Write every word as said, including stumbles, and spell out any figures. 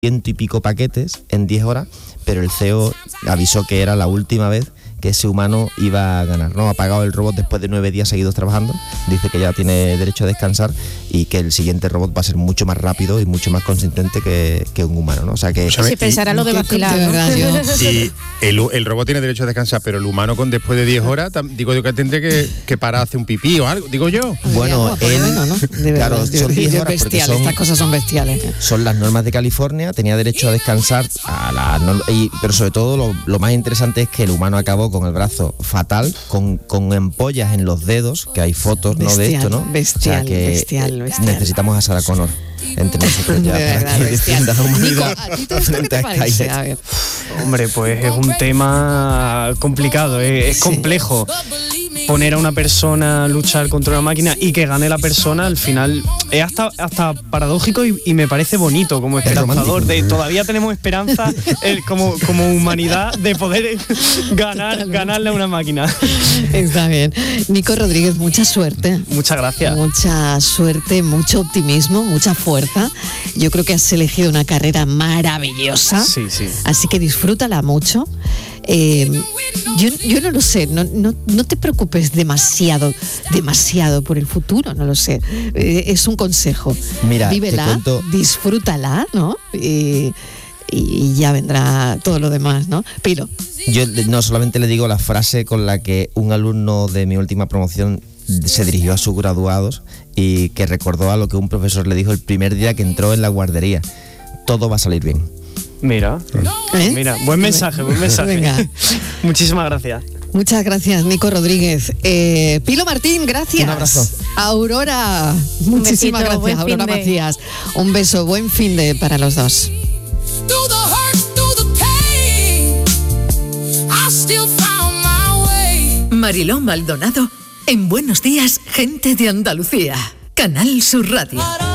ciento y pico paquetes en diez horas, pero el C E O avisó que era la última vez que ese humano iba a ganar, ¿no? Ha pagado el robot después de nueve días seguidos trabajando, dice que ya tiene derecho a descansar y que el siguiente robot va a ser mucho más rápido y mucho más consistente que, que un humano, ¿no? O sea que... Si pensará lo de vacilar, ¿no? Y el, el robot tiene derecho a descansar, pero el humano con después de diez horas, digo yo que tendré que, que parar a hacer un pipí o algo, digo yo. Bueno, él, bueno, ¿no? De claro, verdad, son diez horas porque bestiales, son, estas cosas son bestiales. son las normas de California, tenía derecho a descansar, a la, no, y, pero sobre todo lo, lo más interesante es que el humano acabó con el brazo fatal, con, con ampollas en los dedos, que hay fotos, bestial, ¿no? De esto, ¿no? Bestial, o sea que bestial, bestial. Necesitamos a Sarah Connor entre nosotros ya De para verdad, que bestial. defienda la humanidad. Nico, ¿a ti todo esto qué te frente a parece? Skynet. A ver. Hombre, pues es un tema complicado, es, es Sí. complejo. Poner a una persona a luchar contra una máquina y que gane la persona, al final es hasta, hasta paradójico y, y me parece bonito como esperanzador. De, todavía tenemos esperanza eh, como, como humanidad de poder ganar, ganarle a una máquina. Está bien. Nico Rodríguez, mucha suerte. Muchas gracias. Mucha suerte, mucho optimismo, mucha fuerza. Yo creo que has elegido una carrera maravillosa. Sí, sí. Así que disfrútala mucho. Eh, yo, yo no lo sé, no, no, no te preocupes demasiado, demasiado por el futuro, no lo sé. Eh, es un consejo. Mira, te Vívela, cuento- disfrútala, ¿no? Y, y ya vendrá todo lo demás, ¿no? Pero Yo no solamente le digo la frase con la que un alumno de mi última promoción se dirigió a sus graduados y que recordó a lo que un profesor le dijo el primer día que entró en la guardería: todo va a salir bien. Mira, ¿Eh? mira, buen mensaje, buen mensaje. Venga. Muchísimas gracias. muchas gracias, Nico Rodríguez. Eh, Pilo Martín, gracias. Un abrazo. Aurora, muchísimas besito, buen gracias, Aurora finde. Macías. Un beso, buen fin de para los dos. Mariló Maldonado en Buenos Días, Gente de Andalucía. Canal Sur Radio.